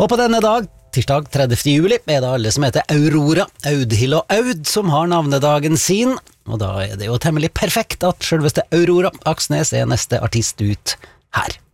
Og på denne dag, tirsdag 30. juli, det alle som heter Aurora, Audhild og Aud som har navnedagen sin, og da det jo temmelig perfekt at selveste Aurora Aksnes neste artist ut her.